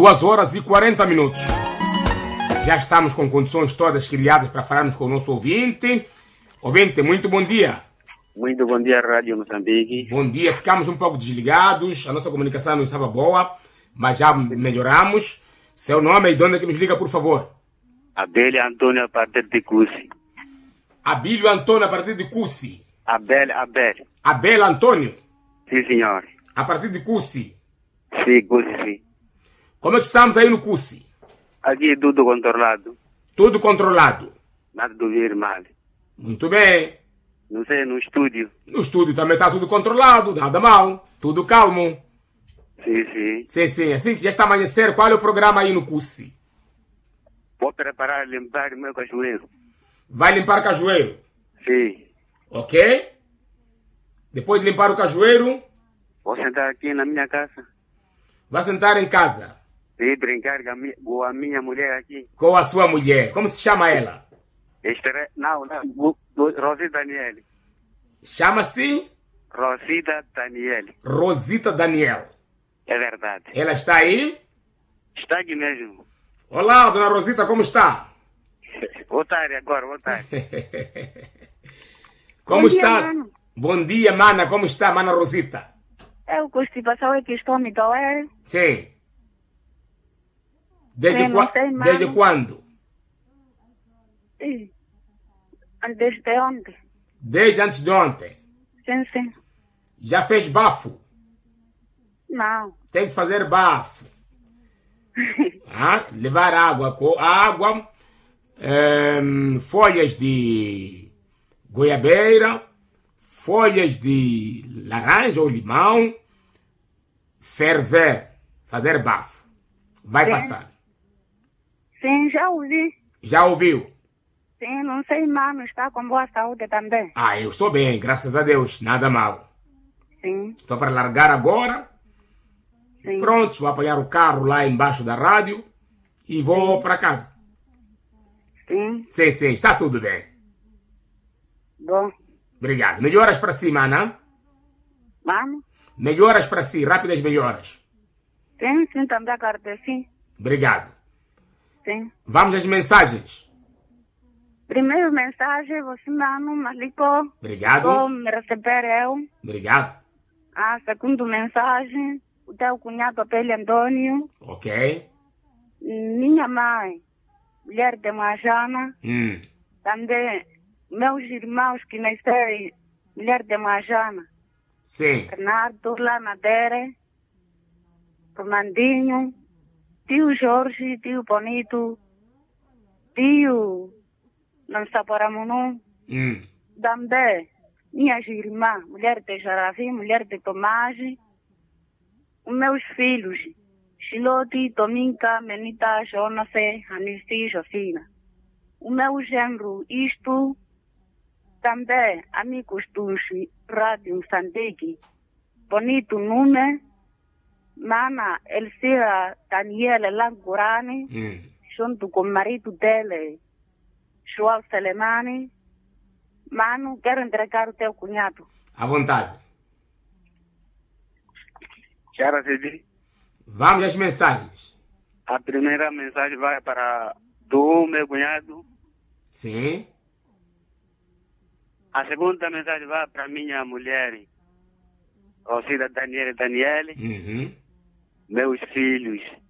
2h40. Já estamos com condições todas criadas para falarmos com o nosso ouvinte. Ouvinte, muito bom dia. Muito bom dia, Rádio Moçambique. Bom dia, ficamos um pouco desligados, a nossa comunicação não estava boa, mas já melhoramos. Seu nome e de onde é que nos liga, por favor? Abel Antônio, a partir de Cussi. Abílio Antônio, a partir de Cussi. Abel. Abel Antônio? Sim, senhor. A partir de Cussi? Sim, Cussi, sim. Como é que estamos aí no Cussi? Aqui tudo controlado. Tudo controlado? Nada de ouvir mal. Muito bem. Não sei, no estúdio. No estúdio também está tudo controlado, nada mal, tudo calmo. Sim. Sim. Assim que já está amanhecer, qual é o programa aí no Cussi? Vou preparar limpar o meu cajueiro. Vai limpar cajueiro? Sim. Ok? Depois de limpar o cajueiro, Vou sentar aqui na minha casa vai sentar em casa e brincar com a minha mulher aqui. com a sua mulher. Como se chama ela? Não, Rosita Daniel. Chama-se Rosita Daniel. Rosita Daniel. É verdade. Ela está aí? Está aqui mesmo. Olá, dona Rosita, como está? Boa tarde agora. Como Bom está? dia, mano. Bom dia, mana. Como está, mana Rosita? Eu constipação é que estou me doer. Sim. Desde, Sim, não sei, mano. desde quando? Sim. Desde ontem. Desde antes de ontem. Sim. Já fez bafo? Não. Tem que fazer bafo. Levar água. Água, folhas de goiabeira, folhas de laranja ou limão, ferver, fazer bafo. Vai Sim. passar. Sim, já ouvi. Já ouviu? Sim, não sei, mano. Está com boa saúde também. Eu estou bem, graças a Deus, nada mal. Sim. Estou para largar agora. Sim. Pronto, vou apanhar o carro lá embaixo da rádio e vou para casa. Sim. Sim, está tudo bem. Bom. Obrigado. Melhoras para si, mana. Mano? Melhoras para si, rápidas melhoras. Sim, também agradeço. Obrigado. Sim. Vamos às mensagens. Primeira mensagem, você, mano, me ligou. Obrigado. Vou me receber eu. Obrigado. A segunda mensagem, o teu cunhado Abel Antônio. Ok. Minha mãe, mulher de Majana. Hum. Também meus irmãos que nasceram, mulher de Majana. Sim. Bernardo, lá na Dere, Romandinho, tio Jorge, tio Bonito, tio Lançaporamunum. Também minhas irmãs, mulher de Jaravi, mulher de Tomás, os meus filhos, Chilote, Tominka, Menita, Jonafe, Anisti, Josina. O meu genro, isto, também amigos dos Rádio Moçambique, Bonito Nume, Mana Elcira Daniela Langurani, junto com o marido dele, João Selemani. Mano, quero entregar o teu cunhado. À vontade. Já recebi. Vamos às mensagens. A primeira mensagem vai para do meu cunhado. Sim. A segunda mensagem vai para minha mulher, Rosita Daniel, Uhum. meus filhos,